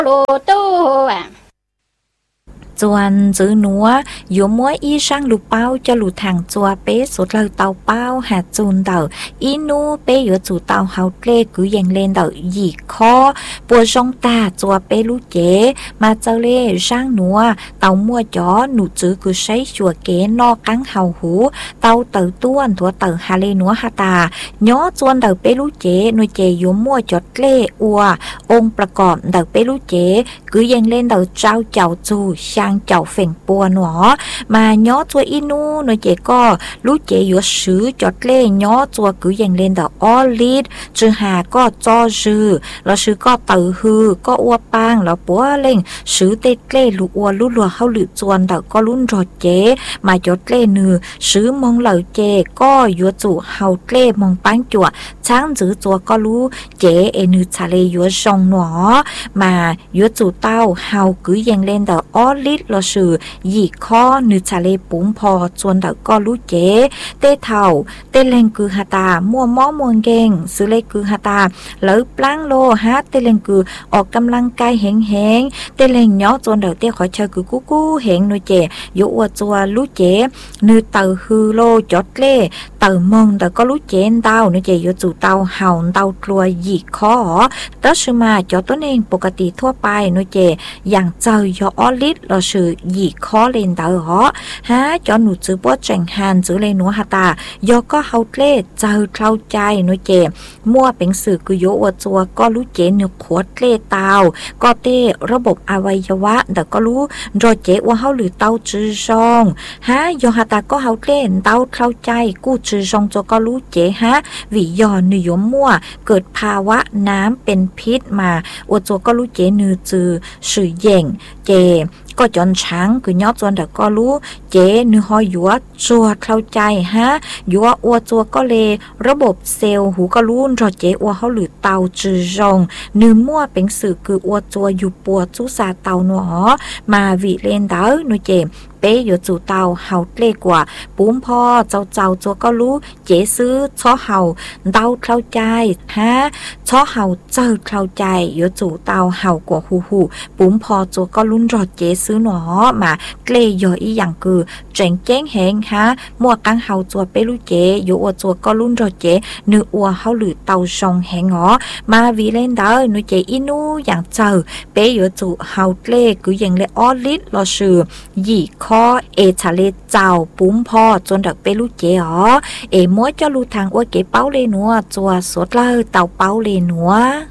โลโต้อ่ะจวนจื้อหนัวอยู่มัวอีช่างลูกเป้าจะหลุดทางจัวเป๊สุดเลยเตาเป้าหาจูนเต่าอีนูเป๊อยู่จู่เตาเฮาเกลกือยังเล่นเต่าหยีคอปัวช่องตาจัวเป๊ลูกเจมาเจ้าเล่ช่างหนัวเตามัวจ๋อหนูจื้อคือใช้ชัวเก๋นอกังเฮาหูเตาเต่าต้วนตัวเต่าฮาเลนัวฮาตาย้อจวนเต่าเป๊ลูกเจหนูเจอยู่มัวจดเล่อัวองค์ประกอบเต่าเป๊ลูกเจกือยังเล่นเต่าเจ้าเจ้าจูช่างเจ้าเฟ่งปัวหนอมาย้อจัวอีนูหนูเจก็ลูกเจอยู่ซื้อจดเล่ย้อจัวกือยังเล่นเต่าออลิดจือหาก็จ้อจือแล้วซื้อก็เต่าฮือก็อัวปังแล้วปัวเล่งซื้อเต้เล่ลูกอัวลูกลัวเข้าหลือจวนเต่าก็ลุ้นรอเจมาจดเล่นือซื้อมองเหล่าเจก็ยัวจู่เฮาเล่มองปังจัวช้างจือจัวก็รู้เจเอนือทะเลยัวชงหนอมายัวจู่เต้าเฮากือยังเล่นเต่าออลิดเราซื้อหยีข้อนือทะเลปุ้มพอจวนเต่าก็รู้เจเต้เท่าเต้แรงกือฮาตามัวม้อมวงเก่งซื้อเลกือฮาตาแล้วปล้างโลฮะเต้แรงกือออกกำลังกายแหงเต้แรงย้อจวนเต่าเต้ขอเชอกือกู้แหงนูเจอยู่อวจัวรู้เจนือเต่าฮือโลจดเล่เต่ามองแต่ก็รู้เจนเต่านูเจอยู่จู่เต่าเห่าเต่ากลัวหยีข้อรัชมาจอต้นเองปกติทั่วไปนูเจอย่างเจอยออลิดเราซื้อหยีข้อเลนเต่าหอฮะจอหนูจื้อป้อแจงฮันจื้อเลนัวฮาตายอก็เฮาเล่เจอเข้าใจนูเจมั่วเป็นสื่อกุโยอวจัวก็รู้เจเนื้อขวดเล่เต่าก็เต้ระบบอวัยวะแต่ก็รู้รอเจว่าเฮาหรือเต้าจื้อซองฮะยอฮาตาก็เฮาเล่เต้าเข้าใจกู้จื้อซองจัวก็รู้เจฮะวิยอนิยมมั่วเกิดภาวะน้ำเป็นพิษมาอวจัวก็รู้เจนือจื้อสื่อเย่งเจก็จนช้างคือยอดจวนแต่ก็รู้เจนือหอยยัวจัวเข้าใจฮะยัวอัวจัวก็เลยระบบเซลล์หูก็รู้รอเจอัวเขาหรือเตาจือจงนือมั่วเป็นสื่อคืออัวจัวอยู่ปัวจุสาเตาหนอมาวิเลนเดอหนูเจเป้อยู่จู่เตาเฮาเล็กกว่าปุ้มพ่อเจ้าจัวก็รู้เจซื้อช่อเฮาเดาเข้าใจฮะช่อเฮาเจ้าเข้าใจอยู่จู่เตาเฮากว่าหูปุ้มพ่อจัวก็ลุ้นรอเจซื้อหนอมาเกลยออีอย่างคือเจ๋งเจ้งแหงฮะมัวกังเฮาจัวเป้ลูเจอยู่อัวจัวก็ลุ้นรอเจนืออัวเฮาหรือเตาชงแหงหอมาวีเล่นเดอหนูเจอีนูอย่างเจอเป้อยู่จู่เฮาเล่คืออย่างเลออลิดรอชื่อหยีข้อเอทะเลเจ้าปุ้มพ่อจนดักเปลูเจอ๋อเอมัวจะรู้ทางว่าเก๋เป้าเลนัวจัวสดเลยเต่าเป้าเลนัว